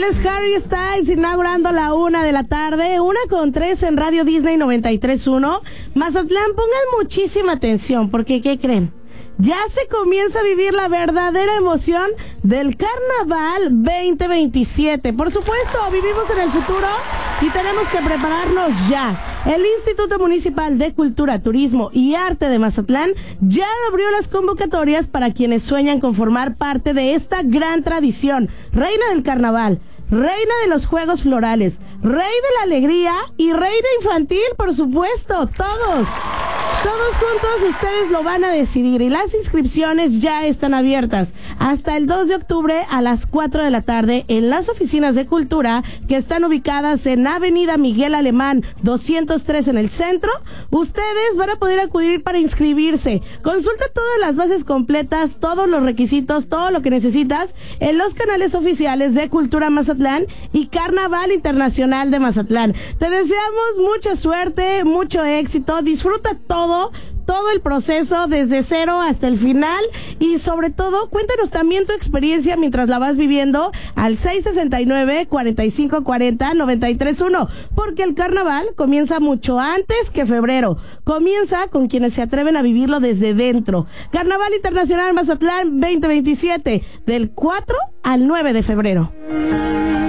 es Harry Styles inaugurando la 1 de la tarde, 1:03 en Radio Disney 93.1. Mazatlán, pongan muchísima atención porque ¿qué creen? Ya se comienza a vivir la verdadera emoción del Carnaval 2027. Por supuesto, vivimos en el futuro y tenemos que prepararnos ya. El Instituto Municipal de Cultura, Turismo y Arte de Mazatlán ya abrió las convocatorias para quienes sueñan con formar parte de esta gran tradición. Reina del Carnaval, reina de los Juegos Florales, rey de la alegría y reina infantil, por supuesto, Todos juntos ustedes lo van a decidir y las inscripciones ya están abiertas hasta el 2 de octubre a las 4 de la tarde en las oficinas de cultura que están ubicadas en Avenida Miguel Alemán 203 en el centro. Ustedes van a poder acudir para inscribirse. Consulta todas las bases completas, todos los requisitos, todo lo que necesitas en los canales oficiales de Cultura Mazatlán y Carnaval Internacional de Mazatlán. Te deseamos mucha suerte, mucho éxito, disfruta todo el proceso desde cero hasta el final y sobre todo cuéntanos también tu experiencia mientras la vas viviendo al 669-4540-931 porque el carnaval comienza mucho antes que febrero, comienza con quienes se atreven a vivirlo desde dentro. Carnaval Internacional Mazatlán 2027 del 4 al 9 de febrero.